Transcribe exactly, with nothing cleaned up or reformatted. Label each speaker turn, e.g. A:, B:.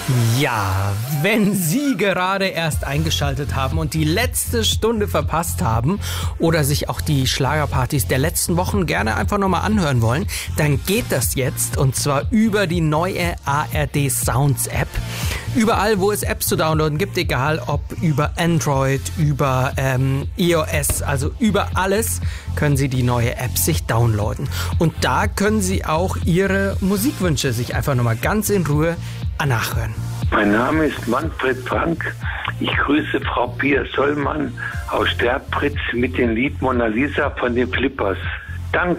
A: Ja, wenn Sie gerade erst eingeschaltet haben und die letzte Stunde verpasst haben oder sich auch die Schlagerpartys der letzten Wochen gerne einfach nochmal anhören wollen, dann geht das jetzt, und zwar über die neue A R D Sounds App. Überall, wo es Apps zu downloaden gibt, egal ob über Android, über ähm, iOS, also über alles, können Sie die neue App sich downloaden. Und da können Sie auch Ihre Musikwünsche sich einfach nochmal ganz in Ruhe nachhören.
B: Mein Name ist Manfred Frank. Ich grüße Frau Pia Sollmann aus Sterbritz mit dem Lied Mona Lisa von den Flippers. Danke.